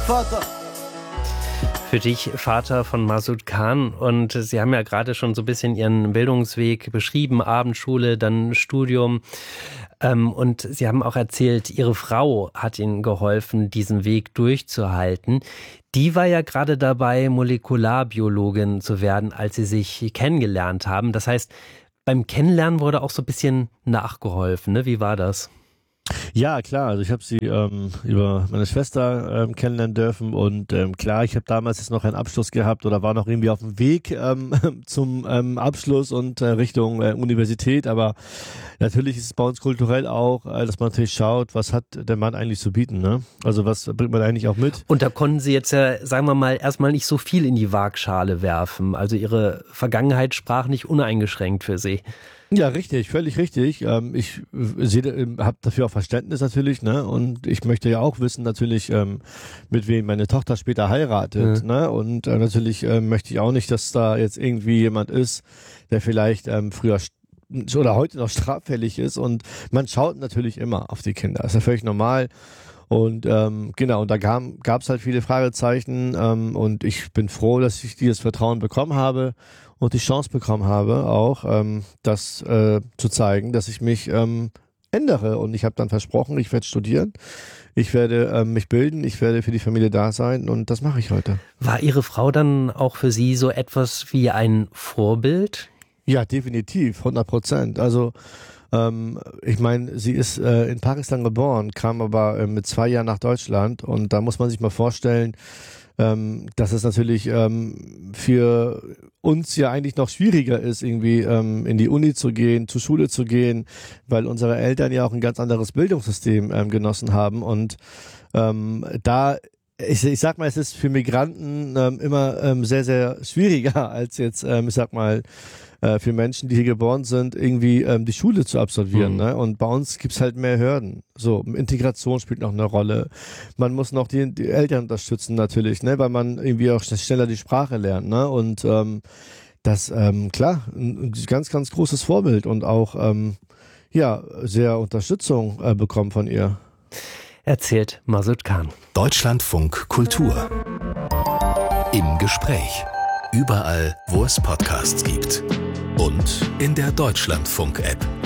Vater. Für dich Vater von Masud Khan, und Sie haben ja gerade schon so ein bisschen Ihren Bildungsweg beschrieben, Abendschule, dann Studium, und Sie haben auch erzählt, Ihre Frau hat Ihnen geholfen, diesen Weg durchzuhalten. Die war ja gerade dabei, Molekularbiologin zu werden, als Sie sich kennengelernt haben. Das heißt, beim Kennenlernen wurde auch so ein bisschen nachgeholfen, ne? Wie war das? Ja, klar. Also ich habe sie über meine Schwester kennenlernen dürfen und klar, ich habe damals jetzt noch einen Abschluss gehabt oder war noch irgendwie auf dem Weg zum Abschluss und Richtung Universität, aber natürlich ist es bei uns kulturell auch, dass man natürlich schaut, was hat der Mann eigentlich zu bieten, ne? Also was bringt man eigentlich auch mit? Und da konnten Sie jetzt ja, sagen wir mal, erstmal nicht so viel in die Waagschale werfen. Also Ihre Vergangenheit sprach nicht uneingeschränkt für Sie. Ja, richtig, völlig richtig. Ich habe dafür auch Verständnis natürlich, ne? Und ich möchte ja auch wissen natürlich, mit wem meine Tochter später heiratet, ne? Und natürlich möchte ich auch nicht, dass da jetzt irgendwie jemand ist, der vielleicht früher oder heute noch straffällig ist. Und man schaut natürlich immer auf die Kinder. Das ist ja völlig normal. Und genau, und da gab's halt viele Fragezeichen und ich bin froh, dass ich dieses Vertrauen bekommen habe und die Chance bekommen habe, auch das zu zeigen, dass ich mich ändere. Und ich habe dann versprochen, ich werde studieren, ich werde mich bilden, ich werde für die Familie da sein und das mache ich heute. War Ihre Frau dann auch für Sie so etwas wie ein Vorbild? Ja, definitiv, 100%. Also ich meine, sie ist in Pakistan geboren, kam aber mit 2 Jahren nach Deutschland und da muss man sich mal vorstellen, dass es natürlich für uns ja eigentlich noch schwieriger ist, irgendwie in die Uni zu gehen, zur Schule zu gehen, weil unsere Eltern ja auch ein ganz anderes Bildungssystem genossen haben und ich sag mal, es ist für Migranten immer sehr, sehr schwieriger als jetzt, ich sag mal, für Menschen, die hier geboren sind, irgendwie die Schule zu absolvieren. Ne? Und bei uns gibt's halt mehr Hürden. So, Integration spielt noch eine Rolle. Man muss noch die Eltern unterstützen natürlich, ne? Weil man irgendwie auch schneller die Sprache lernt. Ne? Und das, klar, ein ganz, ganz großes Vorbild und auch sehr Unterstützung bekommen von ihr. Erzählt Masud Khan. Deutschlandfunk Kultur. Im Gespräch. Überall, wo es Podcasts gibt. Und in der Deutschlandfunk-App.